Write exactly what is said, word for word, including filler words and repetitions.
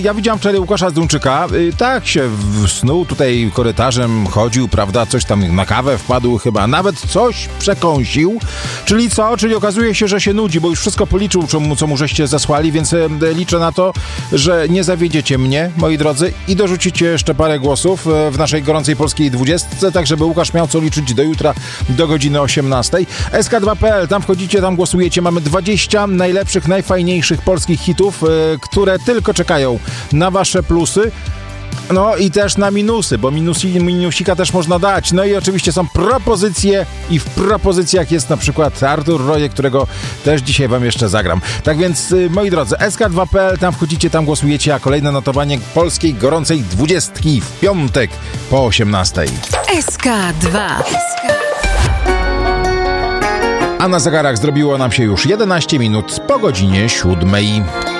Ja widziałem wczoraj Łukasza Zdumczyka, yy, tak się snuł tutaj korytarzem, chodził, prawda, coś tam na kawę wpadł chyba, nawet coś przekąsił, czyli co? Czyli okazuje się, że się nudzi, bo już wszystko policzył, co mu, co mu żeście zesłali, więc yy, liczę na to, że nie zawiedziecie mnie, moi drodzy, i dorzucicie jeszcze parę głosów yy, w naszej gorącej polskiej dwudziestce, tak żeby Łukasz miał co liczyć do jutra, do godziny osiemnastej. S K dwa kropka P L, tam wchodzicie, tam głosujecie, mamy dwadzieścia najlepszych, najfajniejszych polskich hitów, yy, które tylko czekają na wasze plusy, no i też na minusy, bo minusi, minusika też można dać. No i oczywiście są propozycje i w propozycjach jest na przykład Artur Rojek, którego też dzisiaj wam jeszcze zagram. Tak więc, moi drodzy, S K dwa kropka P L, tam wchodzicie, tam głosujecie, a kolejne notowanie polskiej gorącej dwudziestki w piątek po osiemnastej. S K dwa. A na zegarach zrobiło nam się już jedenaście minut po godzinie siódmej.